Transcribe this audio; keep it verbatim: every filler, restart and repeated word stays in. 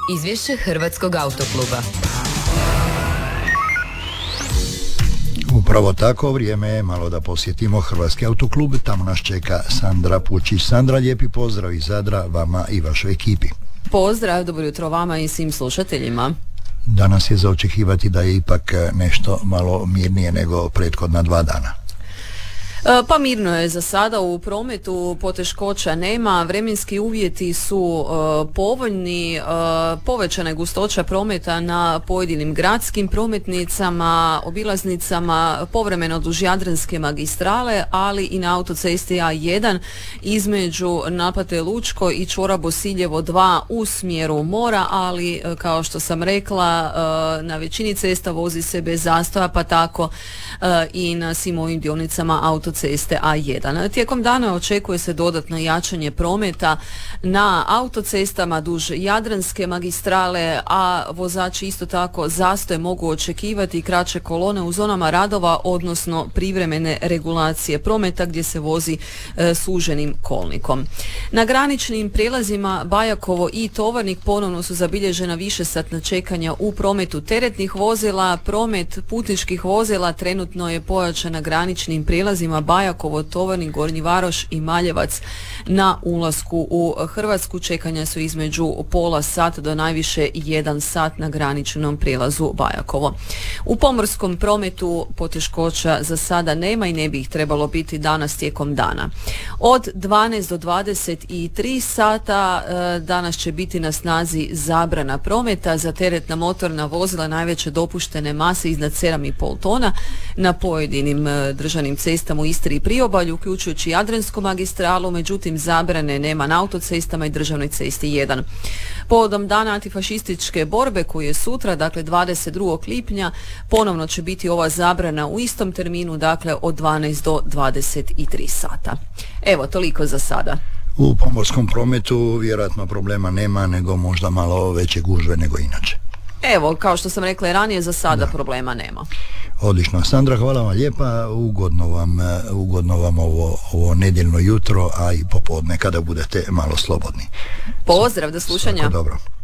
Izvješće Hrvatskog autokluba. Upravo tako, vrijeme je malo da posjetimo Hrvatski autoklub. Tamo nas čeka Sandra Pučić. Sandra, lijepi pozdrav iz Zadra vama i vašoj ekipi. Pozdrav, dobro jutro vama i svim slušateljima. Danas je za očekivati da je ipak nešto malo mirnije nego prethodna dva dana. Pa mirno je za sada u prometu, poteškoća nema, vremenski uvjeti su uh, povoljni, uh, povećana je gustoća prometa na pojedinim gradskim prometnicama, obilaznicama, povremeno duž Jadranske magistrale, ali i na autocesti A jedan između Napate Lučko i čvora Bosiljevo dva u smjeru mora, ali uh, kao što sam rekla, uh, na većini cesta vozi se bez zastoja, pa tako uh, i na svim ovim dionicama auto ceste A jedan. Tijekom dana očekuje se dodatno jačanje prometa na autocestama duž Jadranske magistrale, a vozači isto tako zastoje mogu očekivati kraće kolone u zonama radova, odnosno privremene regulacije prometa gdje se vozi e, suženim kolnikom. Na graničnim prijelazima Bajakovo i Tovarnik ponovno su zabilježena višesatna čekanja u prometu teretnih vozila. Promet putničkih vozila trenutno je pojačan na graničnim prijelazima Bajakovo, Tovarnik, Gornji Varoš i Maljevac na ulasku u Hrvatsku. Čekanja su između pola sat do najviše jedan sat na graničnom prijelazu Bajakovo. U pomorskom prometu poteškoća za sada nema i ne bi ih trebalo biti danas tijekom dana. Od dvanaest do dvadeset tri sata e, danas će biti na snazi zabrana prometa za teretna motorna vozila najveće dopuštene mase iznad sedam i pol tona na pojedinim e, državnim cestama u Istri i priobalju, uključujući Jadransku magistralu, međutim zabrane nema na autocestama i državnoj cesti jedan. Povodom dana antifašističke borbe koji je sutra, dakle dvadeset drugog lipnja, ponovno će biti ova zabrana u istom terminu, dakle od dvanaest do dvadeset tri sata. Evo, toliko za sada. U pomorskom prometu vjerojatno problema nema, nego možda malo veće gužve nego inače. Evo, kao što sam rekla i ranije, za sada da. problema nema. Odlično. Sandra, hvala vam lijepa, ugodno vam, ugodno vam ovo, ovo nedjeljno jutro, a i popodne kada budete malo slobodni. Pozdrav, do slušanja. Svako dobro.